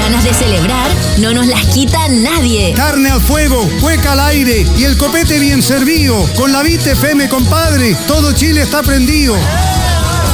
ganas de celebrar no nos las quita nadie. Carne al fuego, cueca al aire y el copete bien servido. Con la Vite FM, compadre, todo Chile está prendido.